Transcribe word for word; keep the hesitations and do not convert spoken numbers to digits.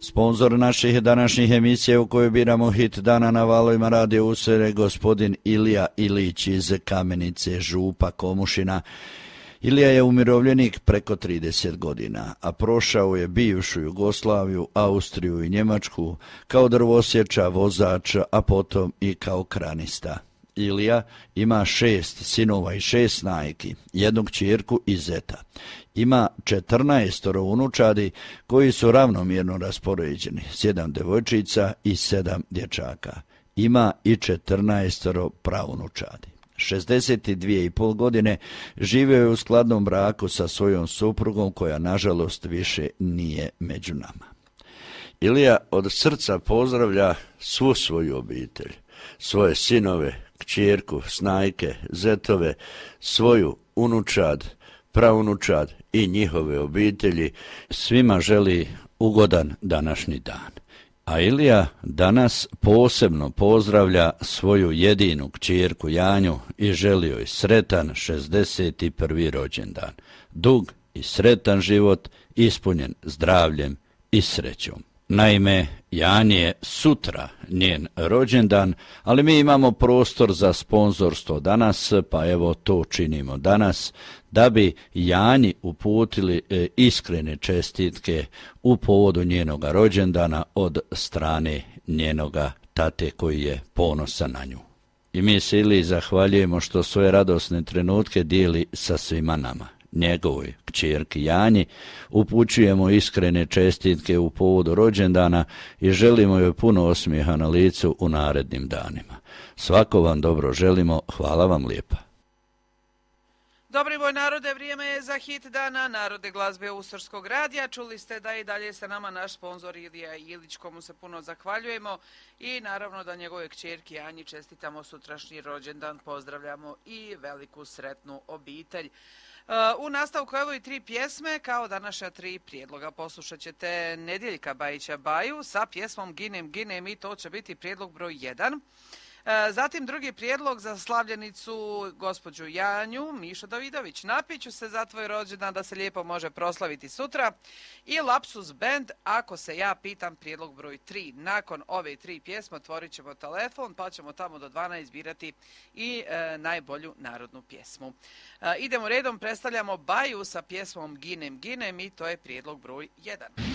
Sponzor naših današnjih emisija u kojoj biramo hit dana na valovima Radio Usere gospodin Ilija Ilić iz Kamenice, Župa, Komušina. Ilija je umirovljenik preko trideset godina, a prošao je bivšu Jugoslaviju, Austriju i Njemačku kao drvosječa, vozač, a potom i kao kranista. Ilija ima šest sinova i šest snajki, jednu kćerku i zeta. Ima četrnaestoro unučadi koji su ravnomjerno raspoređeni, sedam devojčica i sedam dječaka. Ima i četrnaestoro praunučadi. šezdeset dvije i pol godine živio je u skladnom braku sa svojom suprugom koja nažalost više nije među nama. Ilija od srca pozdravlja svu svoju obitelj, svoje sinove, kćerku, snajke, zetove, svoju unučad, praunučad i njihove obitelji. Svima želi ugodan današnji dan. A Ilija danas posebno pozdravlja svoju jedinu kćerku Janju i želi joj sretan šezdeset prvi rođendan. Dug i sretan život ispunjen zdravljem i srećom. Naime, Jani je sutra njen rođendan, ali mi imamo prostor za sponzorstvo danas, pa evo to činimo danas, da bi Janji uputili iskrene čestitke u povodu njenoga rođendana od strane njenoga tate koji je ponosan na nju. I mi se Iliji zahvaljujemo što svoje radosne trenutke dijeli sa svima nama. Njegovoj kćerki Janji upućujemo iskrene čestitke u povodu rođendana i želimo joj puno osmijeha na licu u narednim danima. Svako vam dobro želimo, hvala vam lijepa. Dobri moj narode, vrijeme je za hit dana Narodne glazbe Ustorskog radija. Čuli ste da i dalje sa nama naš sponzor Ilija Ilić, komu se puno zahvaljujemo i naravno da njegove kćerki Janji čestitamo sutrašnji rođendan, pozdravljamo i veliku sretnu obitelj. U nastavku evo i tri pjesme, kao današnja tri prijedloga. Poslušat ćete Nedjeljka Bajića Baju sa pjesmom Ginem, ginem i to će biti prijedlog broj jedan. Zatim drugi prijedlog za slavljenicu gospođu Janju, Mišo Davidović. Napiću se za tvoj rođendan da se lijepo može proslaviti sutra. I Lapsus Band, Ako se ja pitam, prijedlog broj tri. Nakon ove tri pjesme otvorit ćemo telefon pa ćemo tamo do dvanaest birati i e, najbolju narodnu pjesmu. E, idemo redom, predstavljamo Baju sa pjesmom Ginem, ginem i to je prijedlog broj jedan.